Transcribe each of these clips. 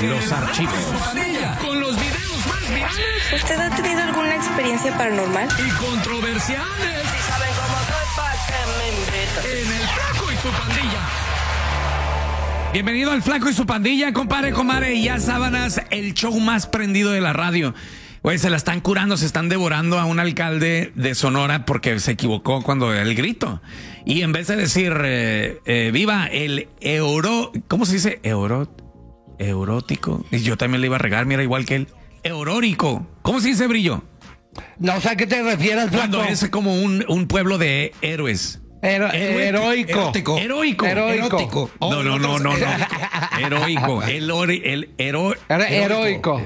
Los archivos. Con los videos más virales. ¿Usted ha tenido alguna experiencia paranormal? Y controversiales. Si saben cómo soy, ¿pa' qué me invitan? En El Flaco y su pandilla. Bienvenido al Flaco y su pandilla, compadre, comadre, y ya sábanas, el show más prendido de la radio. Güey, se la están curando, se están devorando a un alcalde de Sonora porque se equivocó cuando el grito. Y en vez de decir, viva el ¿cómo se dice? Eurótico. Y yo también le iba a regar, mira, igual que él. Eurórico. ¿Cómo se dice, Brillo? No sé a qué te refieres, Flaco. Cuando es como un pueblo de héroes. Heroico. Heroico. No. Heroico. Heroico.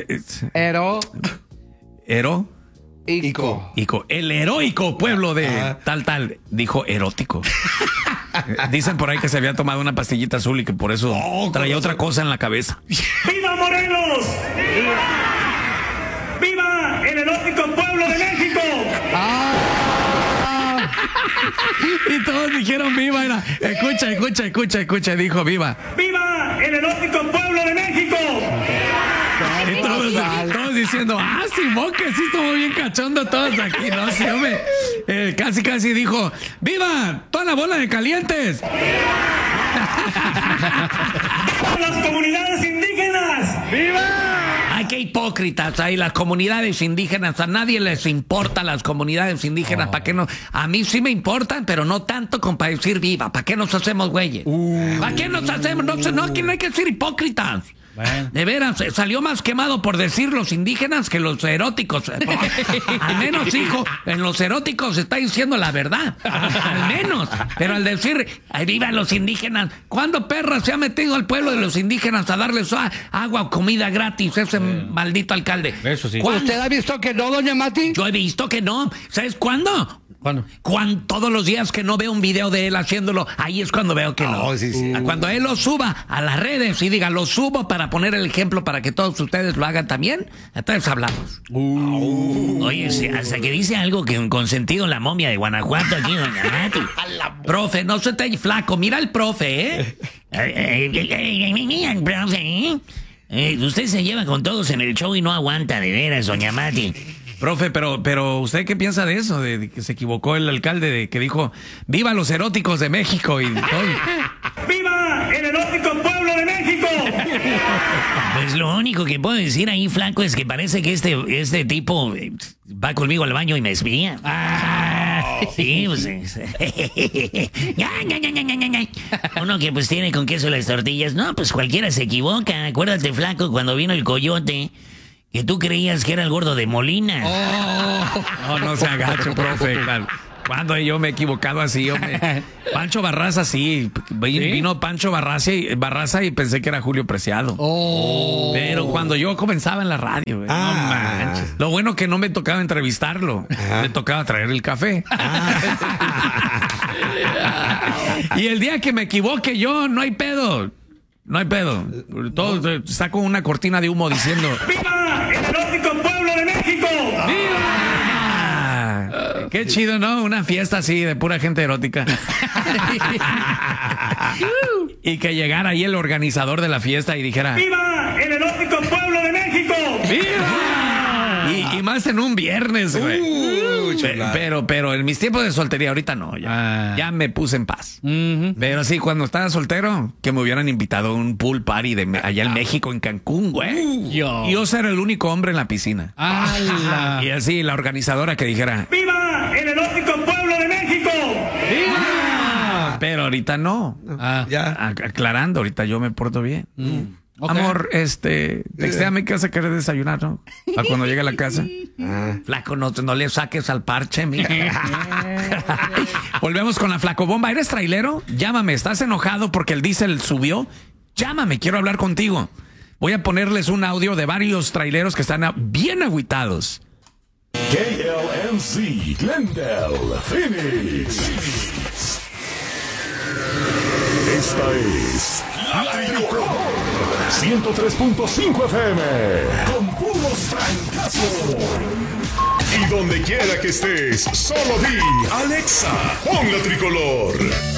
Ico. El heroico pueblo de tal, dijo erótico. Dicen por ahí que se había tomado una pastillita azul y que por eso traía otra cosa en la cabeza. ¡Viva Morelos! ¡Viva el erótico pueblo de México! Y todos dijeron viva. Era, escucha, dijo viva. ¡Viva el erótico pueblo de México! Y todos diciendo, Simón, que sí estamos bien cachondo todos aquí, no sé, hombre. Casi dijo, ¡viva toda la bola de calientes! ¡Las comunidades indígenas! ¡Viva! Ay, qué hipócritas hay las comunidades indígenas. A nadie les importa las comunidades indígenas. ¿Para qué no? A mí sí me importan, pero no tanto como para decir viva. ¿Para qué nos hacemos güeyes? ¿Para qué nos hacemos? No, aquí no hay que ser hipócritas. Bueno. De veras, salió más quemado por decir los indígenas que los eróticos. Al menos, hijo, en los eróticos está diciendo la verdad. Al menos. Pero al decir, viva los indígenas, ¿cuándo perra se ha metido al pueblo de los indígenas a darles agua o comida gratis ese maldito alcalde? Eso sí. ¿Usted ha visto que no, doña Mati? Yo he visto que no. ¿Sabes cuándo? ¿Cuándo? Todos los días que no veo un video de él haciéndolo, ahí es cuando veo que no. Sí. Cuando él lo suba a las redes y diga, lo subo para poner el ejemplo para que todos ustedes lo hagan también, entonces hablamos. Oye, hasta que dice algo que con sentido la momia de Guanajuato aquí, doña Mati. Profe, no se te flaco, mira el profe, Mira el profe, usted se lleva con todos en el show y no aguanta, de veras, doña Mati. Profe, pero ¿usted qué piensa de eso? De que se equivocó el alcalde, de que dijo, ¡viva los eróticos de México! Y todo. ¡Viva el erótico pueblo de México! Pues lo único que puedo decir ahí, Flaco, es que parece que este tipo va conmigo al baño y me espía. Sí, pues. Uno que pues tiene con queso las tortillas. No, pues cualquiera se equivoca. Acuérdate, Flaco, cuando vino el coyote, que tú creías que era el gordo de Molina. No se agacho, profe. Cuando yo me he equivocado así, hombre. Pancho Barraza, sí. Vino Pancho Barraza y pensé que era Julio Preciado. Pero cuando yo comenzaba en la radio, no manches. Lo bueno que no me tocaba entrevistarlo. Me tocaba traer el café. Y el día que me equivoque yo, no hay pedo. Todo saco una cortina de humo diciendo, ¡viva el erótico pueblo de México! ¡Viva! Qué chido, ¿no? Una fiesta así de pura gente erótica. Y que llegara ahí el organizador de la fiesta y dijera, ¡viva el erótico pueblo de México! ¡Viva! Y más en un viernes, güey. Pero en mis tiempos de soltería, ahorita no. Ya me puse en paz. Pero sí, cuando estaba soltero, que me hubieran invitado a un pool party allá en México, en Cancún, güey. Yo ser el único hombre en la piscina. Y así, la organizadora que dijera, ¡viva el erótico pueblo de México! ¡Viva! Pero ahorita no. Aclarando, ahorita yo me porto bien. Okay. Amor, textéame que vas a querer desayunar, ¿no? Para cuando llegue a la casa. Flaco, no le saques al parche, mira. Volvemos con la flacobomba. ¿Eres trailero? Llámame. ¿Estás enojado porque el diésel subió? Llámame, quiero hablar contigo. Voy a ponerles un audio de varios traileros que están bien agüitados. KLMC, Glendale, Phoenix. Esta es La Tricolor 103.5 FM con puros francazos. Y donde quiera que estés, solo di Alexa, pon La Tricolor.